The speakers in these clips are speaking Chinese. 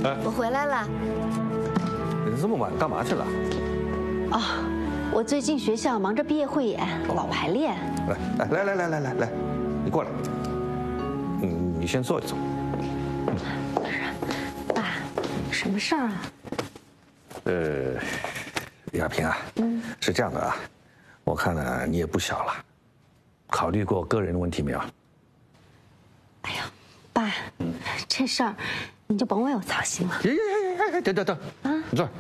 我回来了。 你这么晚干嘛去了？ 我最近学校忙着毕业汇演，老排练。 来，你过来。你先坐一坐。 爸，什么事儿啊？ 亚萍啊，是这样的啊，我看呢你也不小了，考虑过个人的问题没有？ 哎呀，爸，这事儿你就甭为我操心了。 等，你坐。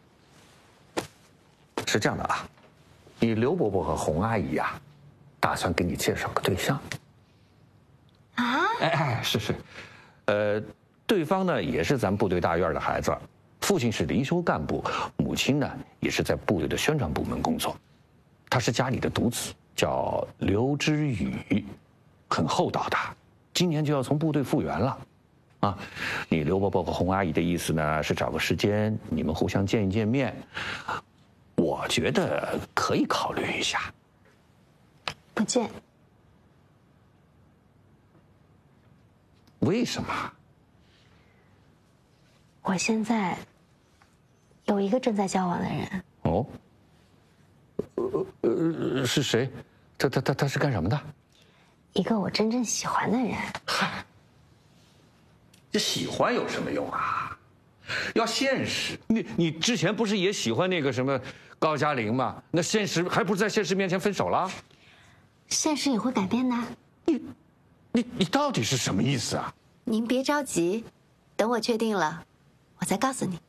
是这样的啊，你刘伯伯和洪阿姨呀，打算给你介绍个对象。 啊？ 是，对方呢也是咱部队大院的孩子，父亲是离休干部，母亲呢也是在部队的宣传部门工作，他是家里的独子，叫刘知宇，很厚道的，今年就要从部队复员了。啊，你刘伯伯和洪阿姨的意思呢是找个时间你们互相见一见面，我觉得可以考虑一下。 不见。 为什么？ 我现在有一个正在交往的人。 哦。是谁？他是干什么的？ 一个我真正喜欢的人。 嗨，这喜欢有什么用啊？要现实。你之前不是也喜欢那个什么高加玲吗？那现实还不是在现实面前分手了？ 现实也会改变的。 你到底是什么意思啊？ 您别着急，等我确定了，我再告诉你。